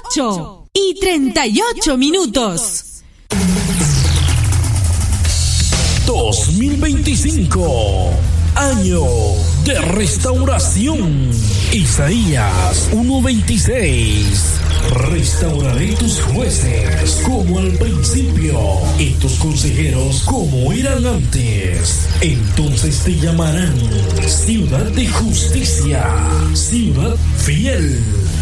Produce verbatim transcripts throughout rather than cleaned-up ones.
ocho y treinta y ocho minutos. dos mil veinticinco, año de restauración. Isaías uno veintiséis. Restauraré tus jueces como al principio y tus consejeros como eran antes. Entonces te llamarán ciudad de justicia, ciudad fiel.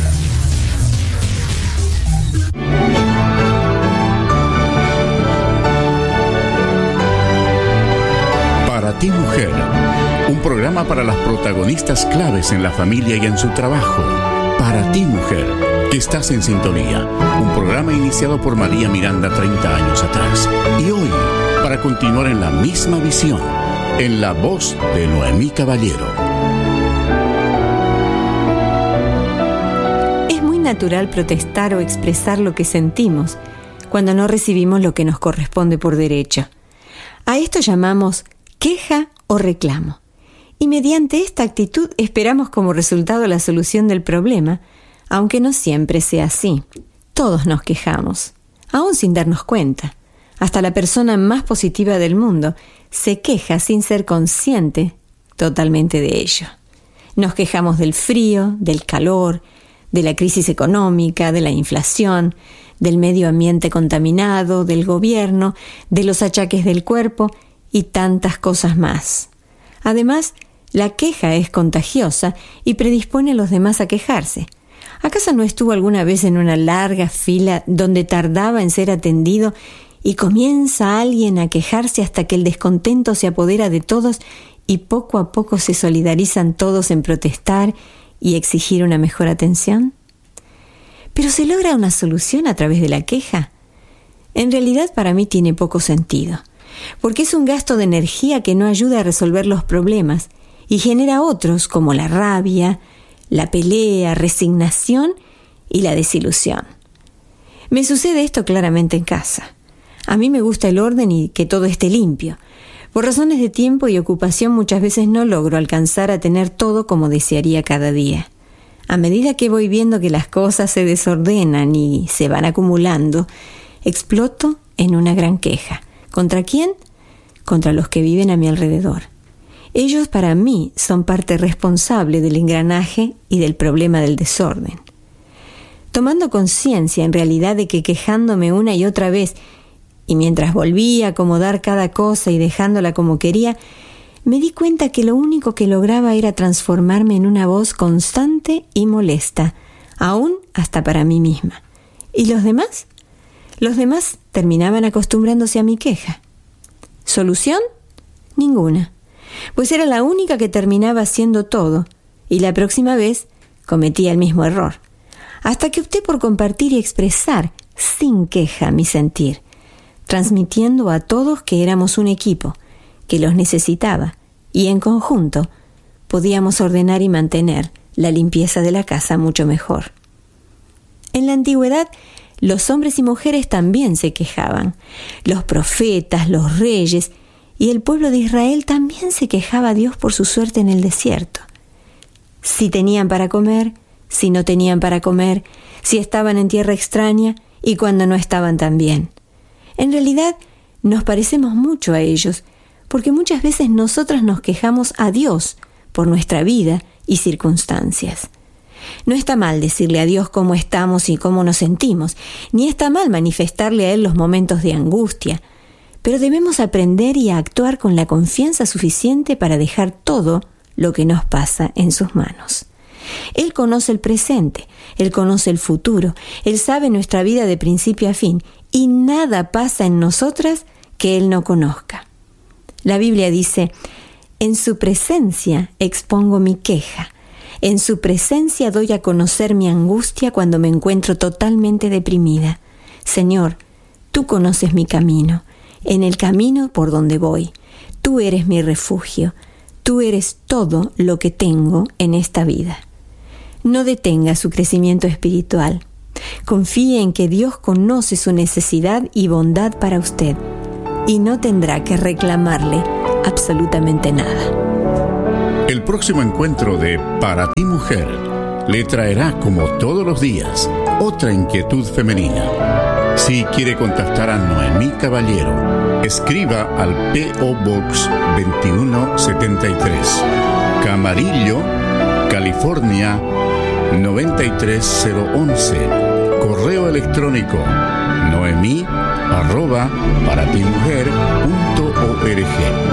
Para ti, mujer, un programa para las protagonistas claves en la familia y en su trabajo. Para ti, mujer, que estás en sintonía, un programa iniciado por María Miranda treinta años atrás. Y hoy, para continuar en la misma visión, en la voz de Noemí Caballero. Es muy natural protestar o expresar lo que sentimos cuando no recibimos lo que nos corresponde por derecho. A esto llamamos queja o reclamo. Y mediante esta actitud esperamos como resultado la solución del problema, aunque no siempre sea así. Todos nos quejamos, aún sin darnos cuenta. Hasta la persona más positiva del mundo se queja sin ser consciente totalmente de ello. Nos quejamos del frío, del calor, de la crisis económica, de la inflación, del medio ambiente contaminado, del gobierno, de los achaques del cuerpo y tantas cosas más. Además, la queja es contagiosa y predispone a los demás a quejarse. ¿Acaso no estuvo alguna vez en una larga fila donde tardaba en ser atendido y comienza alguien a quejarse hasta que el descontento se apodera de todos y poco a poco se solidarizan todos en protestar y exigir una mejor atención? ¿Pero se logra una solución a través de la queja? En realidad, para mí tiene poco sentido, porque es un gasto de energía que no ayuda a resolver los problemas y genera otros como la rabia, la pelea, resignación y la desilusión. Me sucede esto claramente en casa. A mí me gusta el orden y que todo esté limpio. Por razones de tiempo y ocupación muchas veces no logro alcanzar a tener todo como desearía cada día. A medida que voy viendo que las cosas se desordenan y se van acumulando, exploto en una gran queja. ¿Contra quién? Contra los que viven a mi alrededor. Ellos para mí son parte responsable del engranaje y del problema del desorden. Tomando conciencia en realidad de que quejándome una y otra vez, y mientras volvía a acomodar cada cosa y dejándola como quería, me di cuenta que lo único que lograba era transformarme en una voz constante y molesta, aún hasta para mí misma. ¿Y los demás? Los demás terminaban acostumbrándose a mi queja. ¿Solución? Ninguna. Pues era la única que terminaba haciendo todo, y la próxima vez cometía el mismo error, hasta que opté por compartir y expresar sin queja mi sentir, transmitiendo a todos que éramos un equipo, que los necesitaba, y en conjunto podíamos ordenar y mantener la limpieza de la casa mucho mejor. En la antigüedad, los hombres y mujeres también se quejaban, los profetas, los reyes, y el pueblo de Israel también se quejaba a Dios por su suerte en el desierto. Si tenían para comer, si no tenían para comer, si estaban en tierra extraña y cuando no estaban tan bien. En realidad, nos parecemos mucho a ellos, porque muchas veces nosotros nos quejamos a Dios por nuestra vida y circunstancias. No está mal decirle a Dios cómo estamos y cómo nos sentimos, ni está mal manifestarle a Él los momentos de angustia, pero debemos aprender y actuar con la confianza suficiente para dejar todo lo que nos pasa en sus manos. Él conoce el presente, Él conoce el futuro, Él sabe nuestra vida de principio a fin, y nada pasa en nosotras que Él no conozca. La Biblia dice, en su presencia expongo mi queja, en su presencia doy a conocer mi angustia cuando me encuentro totalmente deprimida. Señor, tú conoces mi camino, en el camino por donde voy. Tú eres mi refugio, tú eres todo lo que tengo en esta vida. No detenga su crecimiento espiritual. Confíe en que Dios conoce su necesidad y bondad para usted, y no tendrá que reclamarle absolutamente nada. El próximo encuentro de Para ti, mujer, le traerá, como todos los días, otra inquietud femenina. Si quiere contactar a Noemí Caballero, escriba al P O Box veintiuno setenta y tres, Camarillo, California noventa y tres cero once. Correo electrónico noemí arroba paratimujer punto org.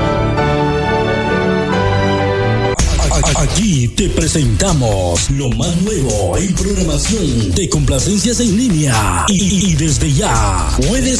Aquí te presentamos lo más nuevo en programación de complacencias en línea y, y desde ya puedes